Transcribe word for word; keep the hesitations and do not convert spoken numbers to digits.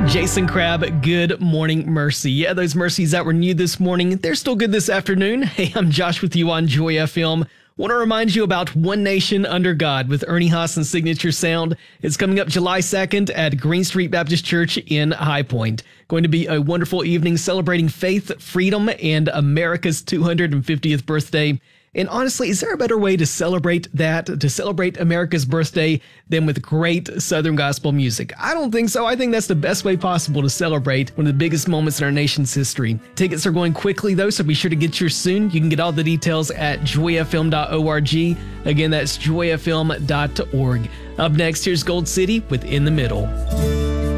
Jason Crabb, Good Morning Mercy. Yeah, those mercies that were new this morning, they're still good this afternoon. Hey, I'm Josh with you on Joy F M. Want to remind you about One Nation Under God with Ernie Haas and Signature Sound. It's coming up July second at Green Street Baptist Church in High Point. Going to be a wonderful evening celebrating faith, freedom, and America's two hundred fiftieth birthday. And honestly, is there a better way to celebrate that, to celebrate America's birthday, than with great Southern gospel music? I don't think so. I think that's the best way possible to celebrate one of the biggest moments in our nation's history. Tickets are going quickly, though, so be sure to get yours soon. You can get all the details at joy f m dot org. Again, that's joy f m dot org. Up next, here's Gold City with In the Middle.